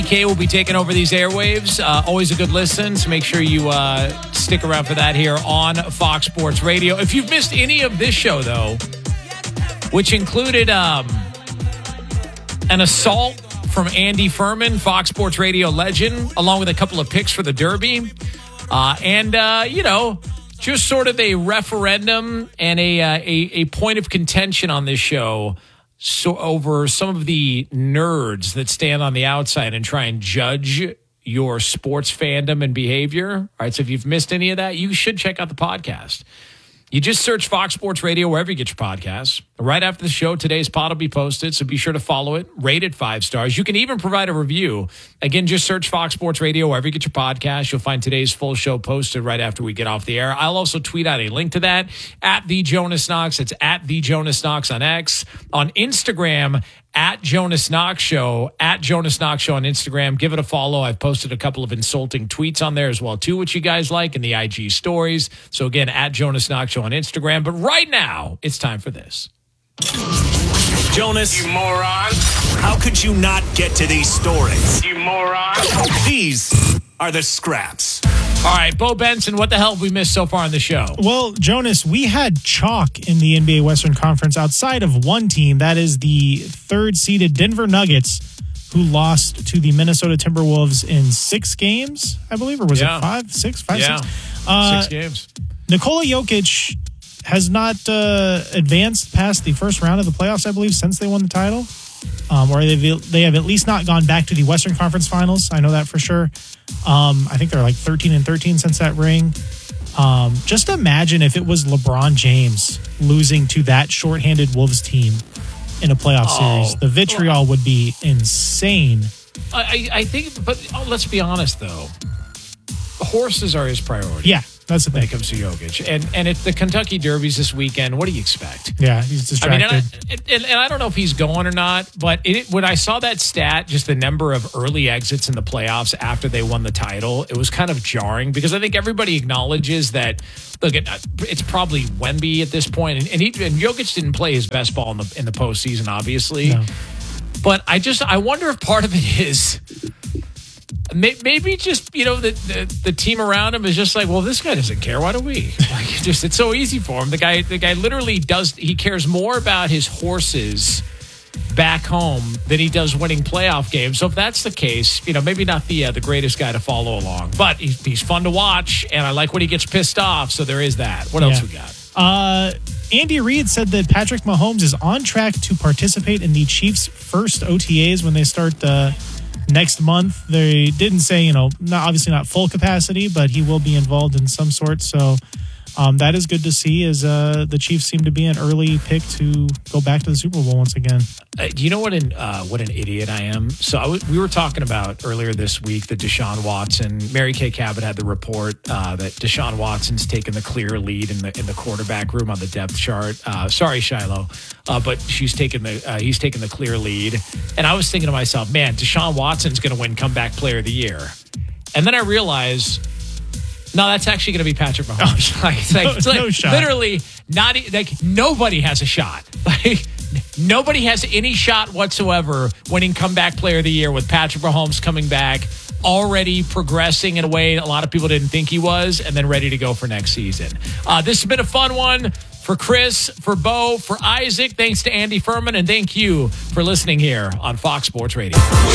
K will be taking over these airwaves. Always a good listen, so make sure you stick around for that here on Fox Sports Radio. If you've missed any of this show, though, which included an assault from Andy Furman, Fox Sports Radio legend, along with a couple of picks for the Derby, just sort of a referendum and a point of contention on this show over some of the nerds that stand on the outside and try and judge your sports fandom and behavior. All right, so if you've missed any of that, you should check out the podcast. You just search Fox Sports Radio wherever you get your podcasts. Right after the show, today's pod will be posted, so be sure to follow it. Rate it 5 stars. You can even provide a review. Again, just search Fox Sports Radio wherever you get your podcast. You'll find today's full show posted right after we get off the air. I'll also tweet out a link to that at The Jonas Knox. It's at The Jonas Knox on X. On Instagram, at Jonas Knox Show, at Jonas Knox Show on Instagram. Give it a follow. I've posted a couple of insulting tweets on there as well, too, which you guys like in the IG stories. So again, at Jonas Knox Show on Instagram. But right now, it's time for this. Jonas, you moron. How could you not get to these stories? You moron. These are the scraps. All right, Bo Benson, what the hell have we missed so far on the show? Well, Jonas, we had chalk in the NBA Western Conference outside of one team. That is the third-seeded Denver Nuggets, who lost to the Minnesota Timberwolves in 6 games, I believe, or was it 5? 6? 5, 6? 6 games. Nikola Jokic has not advanced past the first round of the playoffs, I believe, since they won the title. Or they have at least not gone back to the Western Conference Finals. I know that for sure. I think they're like 13-13 since that ring. Just imagine if it was LeBron James losing to that shorthanded Wolves team in a playoff series. The vitriol would be insane. I think, but let's be honest, though. Horses are his priority. Yeah, that's the thing. When it comes to Jokic. And it's the Kentucky Derby's this weekend. What do you expect? Yeah, he's distracted. I mean, and I don't know if he's going or not, but when I saw that stat, just the number of early exits in the playoffs after they won the title, it was kind of jarring because I think everybody acknowledges that, look, it's probably Wemby at this point, and Jokic didn't play his best ball in the postseason, obviously. No. But I wonder if part of it is maybe just, the team around him is just like, well, this guy doesn't care. Why do we? It's so easy for him. The guy literally he cares more about his horses back home than he does winning playoff games. So if that's the case, maybe not the greatest guy to follow along, but he's fun to watch, and I like when he gets pissed off. So there is that. What else we got? Andy Reid said that Patrick Mahomes is on track to participate in the Chiefs' first OTAs when they start next month. They didn't say, obviously not full capacity, but he will be involved in some sort. So that is good to see, as the Chiefs seem to be an early pick to go back to the Super Bowl once again. Do you know what an idiot I am? So we were talking about earlier this week that Deshaun Watson, Mary Kay Cabot had the report that Deshaun Watson's taken the clear lead in the quarterback room on the depth chart. Sorry, Shiloh, but he's taken the clear lead. And I was thinking to myself, man, Deshaun Watson's going to win Comeback Player of the Year. And then I realized, no, that's actually going to be Patrick Mahomes. It's like no shot. Literally, nobody has a shot. Nobody has any shot whatsoever winning Comeback Player of the Year with Patrick Mahomes coming back, already progressing in a way a lot of people didn't think he was, and then ready to go for next season. This has been a fun one for Chris, for Bo, for Isaac. Thanks to Andy Furman, and thank you for listening here on Fox Sports Radio.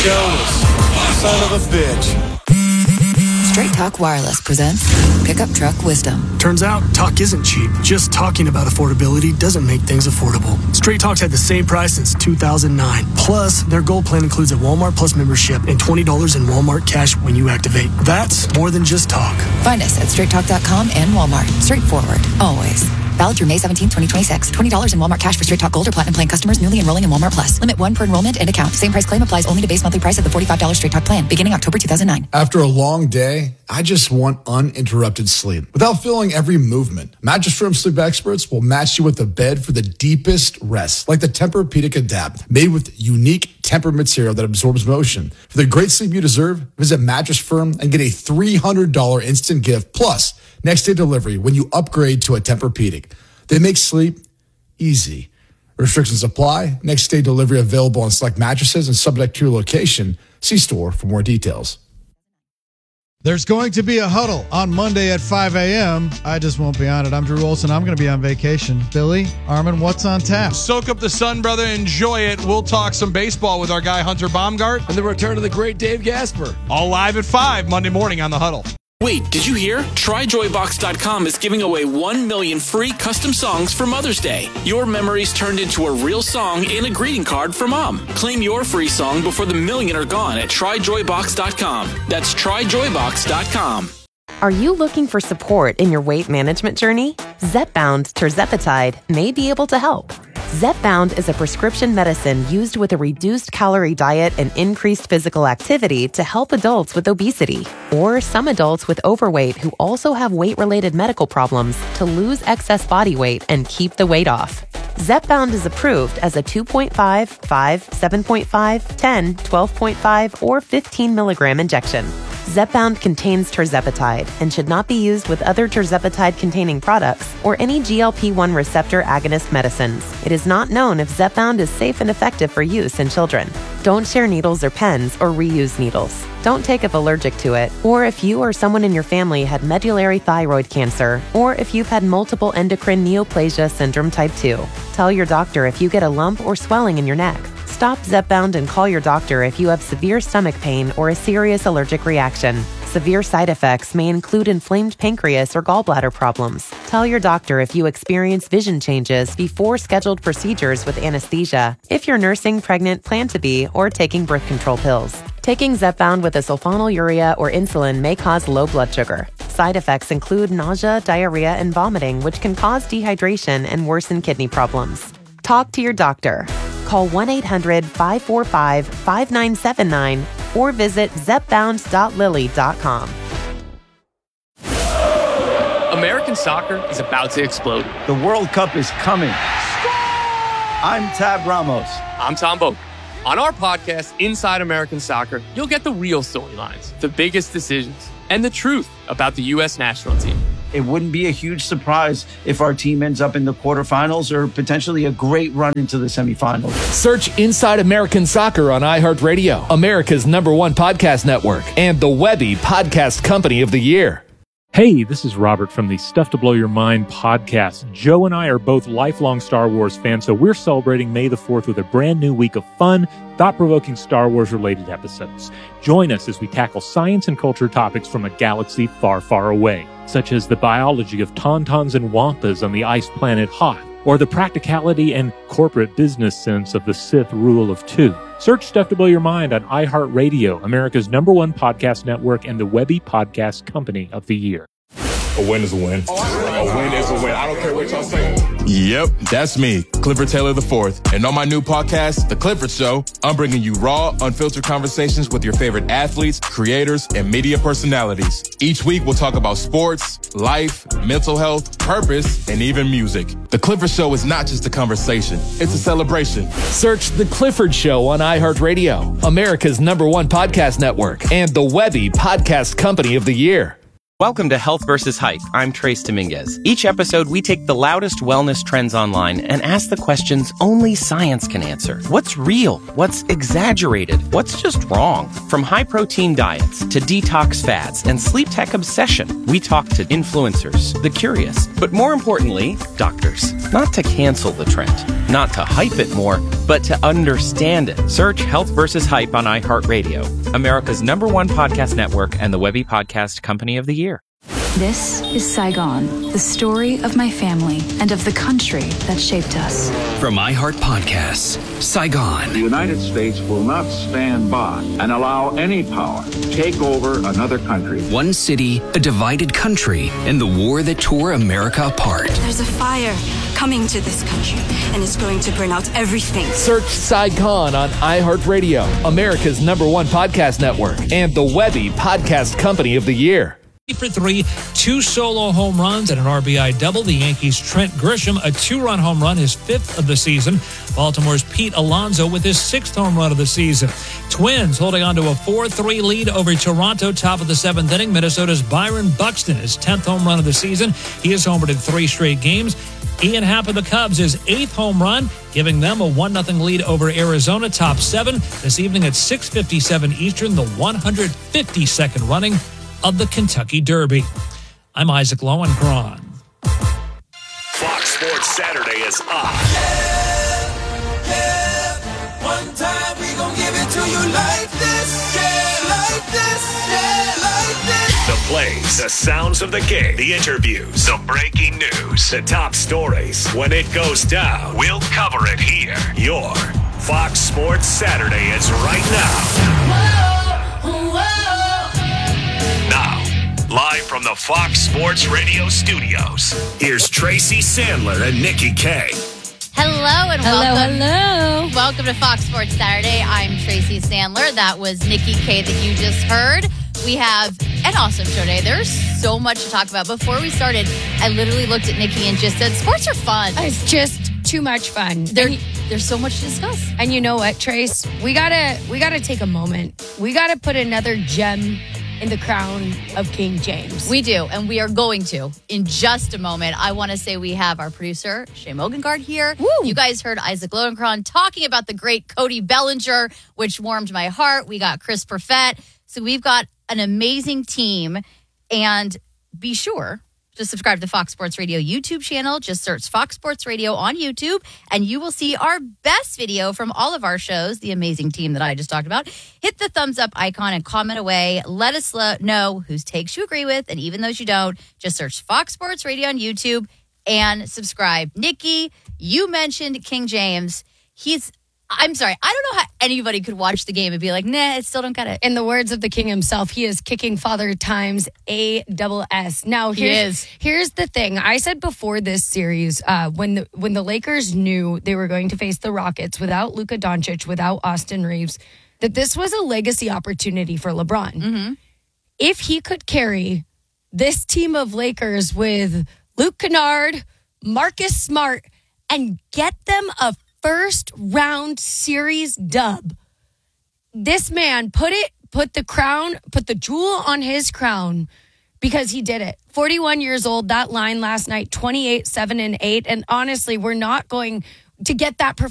Jonas, son of a bitch. Straight Talk Wireless presents Pickup Truck Wisdom. Turns out, talk isn't cheap. Just talking about affordability doesn't make things affordable. Straight Talk's had the same price since 2009. Plus, their Gold Plan includes a Walmart Plus membership and $20 in Walmart cash when you activate. That's more than just talk. Find us at straighttalk.com and Walmart. Straightforward. Always. Valid through May 17, 2026. $20 in Walmart cash for Straight Talk Gold or Platinum Plan customers newly enrolling in Walmart Plus. Limit 1 per enrollment and account. Same price claim applies only to base monthly price of the $45 Straight Talk plan, beginning October 2009. After a long day, I just want uninterrupted sleep without feeling every movement. Mattress Firm sleep experts will match you with a bed for the deepest rest, like the Tempur-Pedic Adapt, made with unique Tempur material that absorbs motion. For the great sleep you deserve, visit Mattress Firm and get a $300 instant gift plus next day delivery when you upgrade to a Tempur-Pedic. They make sleep easy. Restrictions apply. Next day delivery available on select mattresses and subject to your location. See store for more details. There's going to be a huddle on Monday at 5 a.m. I just won't be on it. I'm Drew Olson. I'm going to be on vacation. Billy, Armin, what's on tap? Soak up the sun, brother. Enjoy it. We'll talk some baseball with our guy, Hunter Baumgart. And the return of the great Dave Gasper. All live at 5 Monday morning on The Huddle. Wait, did you hear? TryJoyBox.com is giving away 1 million free custom songs for Mother's Day. Your memories turned into a real song and a greeting card for Mom. Claim your free song before the million are gone at TryJoyBox.com. That's TryJoyBox.com. Are you looking for support in your weight management journey? Zepbound Tirzepatide may be able to help. Zepbound is a prescription medicine used with a reduced calorie diet and increased physical activity to help adults with obesity, or some adults with overweight who also have weight-related medical problems to lose excess body weight and keep the weight off. Zepbound is approved as a 2.5, 5, 7.5, 10, 12.5, or 15 milligram injection. Zepbound contains tirzepatide and should not be used with other tirzepatide-containing products or any GLP-1 receptor agonist medicines. It is not known if Zepbound is safe and effective for use in children. Don't share needles or pens or reuse needles. Don't take if allergic to it, or if you or someone in your family had medullary thyroid cancer, or if you've had multiple endocrine neoplasia syndrome type 2. Tell your doctor if you get a lump or swelling in your neck. Stop Zepbound and call your doctor if you have severe stomach pain or a serious allergic reaction. Severe side effects may include inflamed pancreas or gallbladder problems. Tell your doctor if you experience vision changes before scheduled procedures with anesthesia, if you're nursing, pregnant, plan to be, or taking birth control pills. Taking Zepbound with a sulfonylurea or insulin may cause low blood sugar. Side effects include nausea, diarrhea, and vomiting, which can cause dehydration and worsen kidney problems. Talk to your doctor. Call 1-800-545-5979 or visit zepbound.lily.com. American soccer is about to explode. The World Cup is coming. I'm Tab Ramos. I'm Tom Boak. On our podcast, Inside American Soccer, you'll get the real storylines, the biggest decisions, and the truth about the U.S. national team. It wouldn't be a huge surprise if our team ends up in the quarterfinals or potentially a great run into the semifinals. Search Inside American Soccer on iHeartRadio, America's #1 podcast network, and the Webby Podcast Company of the Year. Hey, this is Robert from the Stuff to Blow Your Mind podcast. Joe and I are both lifelong Star Wars fans, so we're celebrating May the 4th with a brand new week of fun, thought-provoking Star Wars-related episodes. Join us as we tackle science and culture topics from a galaxy far, far away, such as the biology of tauntauns and wampas on the ice planet Hoth, or the practicality and corporate business sense of the Sith rule of 2. Search Stuff to Blow Your Mind on iHeartRadio, America's #1 podcast network, and the Webby Podcast Company of the Year. A win is a win. A win is a win. I don't care what y'all say. Yep, that's me, Clifford Taylor IV. And on my new podcast, The Clifford Show, I'm bringing you raw, unfiltered conversations with your favorite athletes, creators, and media personalities. Each week, we'll talk about sports, life, mental health, purpose, and even music. The Clifford Show is not just a conversation. It's a celebration. Search The Clifford Show on iHeartRadio, America's #1 podcast network, and the Webby Podcast Company of the Year. Welcome to Health vs. Hype. I'm Trace Dominguez. Each episode, we take the loudest wellness trends online and ask the questions only science can answer. What's real? What's exaggerated? What's just wrong? From high-protein diets to detox fads and sleep tech obsession, we talk to influencers, the curious, but more importantly, doctors. Not to cancel the trend, not to hype it more, but to understand it. Search Health vs. Hype on iHeartRadio, America's #1 podcast network, and the Webby Podcast Company of the Year. This is Saigon, the story of my family and of the country that shaped us. From iHeart Podcasts, Saigon. The United States will not stand by and allow any power to take over another country. One city, a divided country, and the war that tore America apart. There's a fire coming to this country, and it's going to burn out everything. Search Saigon on iHeartRadio, America's #1 podcast network, and the Webby Podcast Company of the Year. For 3, 2 solo home runs and an RBI double. The Yankees' Trent Grisham, a 2-run home run, his 5th of the season. Baltimore's Pete Alonso with his 6th home run of the season. Twins holding on to a 4-3 lead over Toronto, top of the 7th inning. Minnesota's Byron Buxton, his 10th home run of the season. He has homered in 3 straight games. Ian Happ of the Cubs, his 8th home run, giving them a 1-0 lead over Arizona. Top 7 this evening at 6:57 Eastern, the 152nd running of the Kentucky Derby. I'm Isaac Lowenkron. Fox Sports Saturday is on. One time we gon' give it to you like this, like this, like this. The plays, the sounds of the game, the interviews, the breaking news, the top stories. When it goes down, we'll cover it here. Your Fox Sports Saturday is right now. Whoa, whoa. Now, live from the Fox Sports Radio studios, here's Tracy Sandler and Nikki K. Hello and welcome. Welcome to Fox Sports Saturday. I'm Tracy Sandler. That was Nikki K that you just heard. We have an awesome show today. There's so much to talk about. Before we started, I literally looked at Nikki and just said, sports are fun. It's just too much fun. There's so much to discuss. And you know what, Trace? We gotta take a moment. We gotta put another gem in the crown of King James. We do, and we are going to in just a moment. I want to say we have our producer, Shay Mogengard, here. Woo. You guys heard Isaac Lowenkron talking about the great Cody Bellinger, which warmed my heart. We got Chris Perfett. So we've got an amazing team. And be sure to subscribe to Fox Sports Radio YouTube channel. Just search Fox Sports Radio on YouTube, and you will see our best video from all of our shows, the amazing team that I just talked about. Hit the thumbs up icon and comment away. Let us know whose takes you agree with, and even those you don't, just search Fox Sports Radio on YouTube and subscribe. Nikki, you mentioned King James. I'm sorry, I don't know how anybody could watch the game and be like, nah, I still don't get it. In the words of the king himself, he is kicking father times ASS. Now, here's the thing. I said before this series, when the Lakers knew they were going to face the Rockets without Luka Doncic, without Austin Reeves, that this was a legacy opportunity for LeBron. Mm-hmm. If he could carry this team of Lakers with Luke Kennard, Marcus Smart, and get them a first round series dub. This man put the jewel on his crown because he did it. 41 years old, that line last night, 28, 7, and 8. And honestly, we're not going to get that